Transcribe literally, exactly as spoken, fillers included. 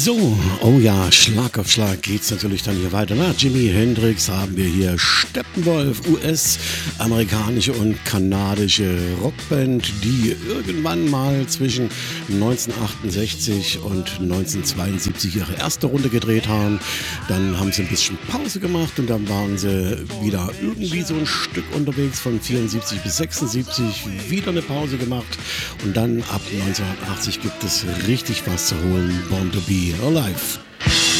So, oh ja, Schlag auf Schlag geht's natürlich dann hier weiter. Nach Jimi Hendrix haben wir hier Steppenwolf, U S-amerikanische und kanadische Rockband, die irgendwann mal zwischen neunzehnhundertachtundsechzig und neunzehnhundertzweiundsiebzig ihre erste Runde gedreht haben. Dann haben sie ein bisschen Pause gemacht und dann waren sie wieder irgendwie so ein Stück unterwegs von vierundsiebzig bis sechsundsiebzig, wieder eine Pause gemacht und dann ab neunzehnhundertachtzig gibt es richtig was zu holen. Born to be Alive.